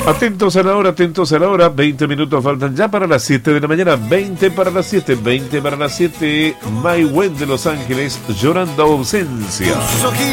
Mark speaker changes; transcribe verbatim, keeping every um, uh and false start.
Speaker 1: Atentos a la hora, atentos a la hora. veinte minutos faltan ya para las siete de la mañana. veinte para las siete, veinte para las siete. May Wen de Los Ángeles, Llorando Ausencia.